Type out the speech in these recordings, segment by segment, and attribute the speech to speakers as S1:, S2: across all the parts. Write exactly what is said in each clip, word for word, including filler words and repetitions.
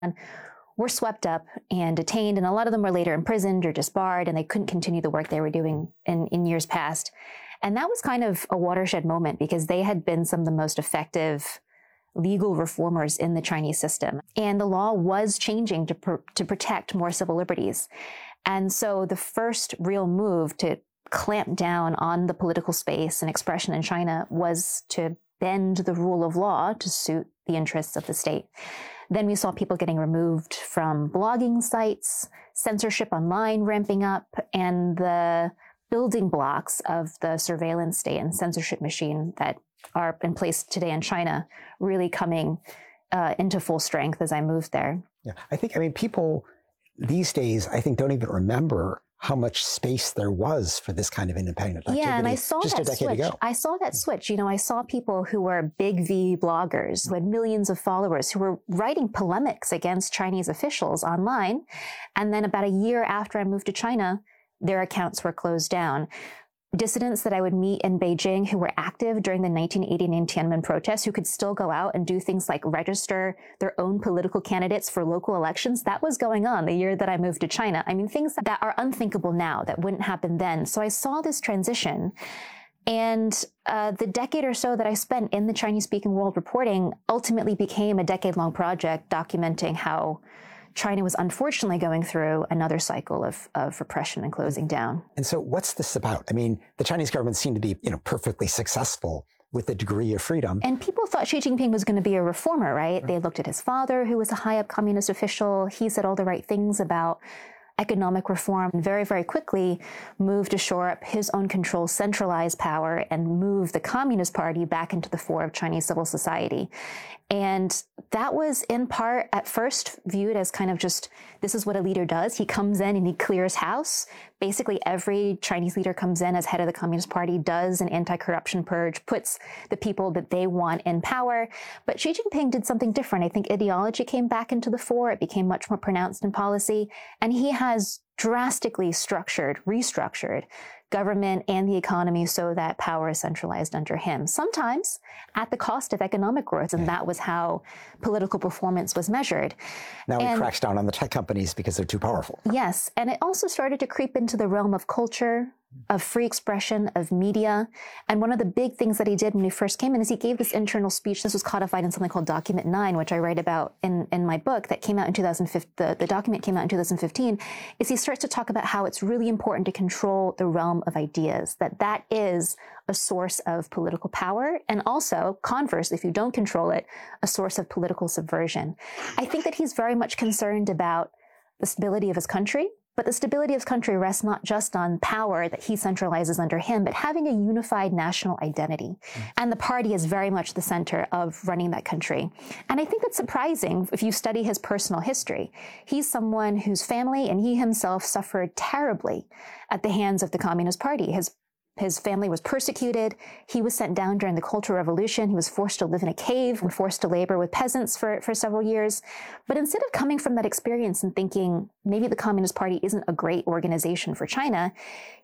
S1: were swept up and detained, and a lot of them were later imprisoned or disbarred, and they couldn't continue the work they were doing in, in years past. And that was kind of a watershed moment because they had been some of the most effective legal reformers in the Chinese system. And the law was changing to, pr- to protect more civil liberties. And so the first real move to clamp down on the political space and expression in China was to bend the rule of law to suit the interests of the state. Then we saw people getting removed from blogging sites, censorship online ramping up, and the building blocks of the surveillance state and censorship machine that are in place today in China really coming uh, into full strength as I moved there.
S2: Yeah, I think, I mean, people these days, I think, don't even remember how much space there was for this kind of independent activity.
S1: Yeah, and I saw
S2: just
S1: that
S2: a decade
S1: switch.
S2: ago.
S1: I saw that switch. You know, I saw people who were big V bloggers, who had millions of followers, who were writing polemics against Chinese officials online. And then about a year after I moved to China, their accounts were closed down. Dissidents that I would meet in Beijing who were active during the nineteen eighty-nine Tiananmen protests, who could still go out and do things like register their own political candidates for local elections, that was going on the year that I moved to China. I mean, things that are unthinkable now that wouldn't happen then. So I saw this transition. And uh, the decade or so that I spent in the Chinese-speaking world reporting ultimately became a decade-long project documenting how China was unfortunately going through another cycle of, of repression and closing down.
S2: And so what's this about? I mean, the Chinese government seemed to be, you know, perfectly successful with a degree of freedom.
S1: And people thought Xi Jinping was going to be a reformer, right? They looked at his father, who was a high-up communist official. He said all the right things about economic reform, and very, very quickly moved to shore up his own control, centralize power, and move the Communist Party back into the fore of Chinese civil society. And that was in part at first viewed as kind of just, this is what a leader does. He comes in and he clears house. Basically, every Chinese leader comes in as head of the Communist Party, does an anti-corruption purge, puts the people that they want in power. But Xi Jinping did something different. I think ideology came back into the fore. It became much more pronounced in policy. And he has drastically structured, restructured government and the economy so that power is centralized under him, sometimes at the cost of economic growth. And that was how political performance was measured.
S2: Now
S1: and,
S2: he cracks down on the tech companies because they're too powerful.
S1: Yes. And it also started to creep into the realm of culture, of free expression, of media. And one of the big things that he did when he first came in is he gave this internal speech. This was codified in something called Document nine, which I write about in, in my book that came out in two thousand fifteen. The, the document came out in two thousand fifteen, is he starts to talk about how it's really important to control the realm of ideas, that that is a source of political power, and also, conversely, if you don't control it, a source of political subversion. I think that he's very much concerned about the stability of his country, but the stability of his country rests not just on power that he centralizes under him, but having a unified national identity. Mm. And the party is very much the center of running that country. And I think that's surprising if you study his personal history. He's someone whose family and he himself suffered terribly at the hands of the Communist Party. His His family was persecuted. He was sent down during the Cultural Revolution. He was forced to live in a cave and forced to labor with peasants for, for several years. But instead of coming from that experience and thinking maybe the Communist Party isn't a great organization for China,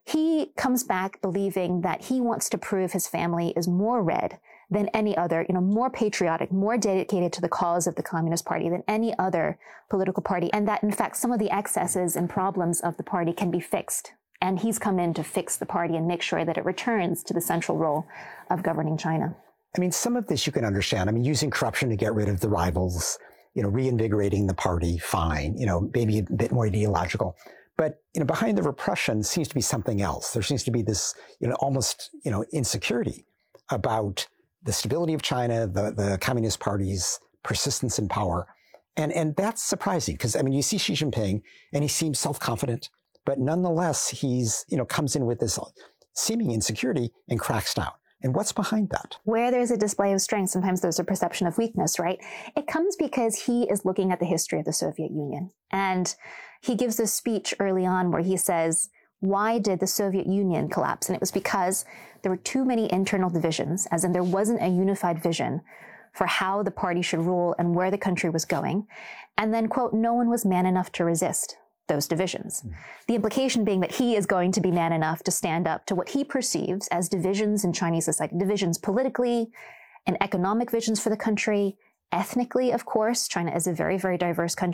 S1: he comes back believing that he wants to prove his family is more red than any other, you know, more patriotic, more dedicated to the cause of the Communist Party than any other political party. And that, in fact, some of the excesses and problems of the party can be fixed. And he's come in to fix the party and make sure that it returns to the central role of governing China.
S2: I mean, some of this you can understand. I mean, using corruption to get rid of the rivals, you know, reinvigorating the party, fine, you know, maybe a bit more ideological. But, you know, behind the repression seems to be something else. There seems to be this, you know, almost, you know, insecurity about the stability of China, the, the Communist Party's persistence in power. And, and that's surprising because, I mean, you see Xi Jinping and he seems self-confident. But nonetheless, he's, you know, comes in with this seeming insecurity and cracks down. And what's behind that?
S1: Where there's a display of strength, sometimes there's a perception of weakness, right? It comes because he is looking at the history of the Soviet Union. And he gives this speech early on where he says, why did the Soviet Union collapse? And it was because there were too many internal divisions, as in there wasn't a unified vision for how the party should rule and where the country was going. And then, quote, no one was man enough to resist those divisions. Mm. The implication being that he is going to be man enough to stand up to what he perceives as divisions in Chinese society, divisions politically and economic visions for the country, ethnically, of course. China is a very, very diverse country.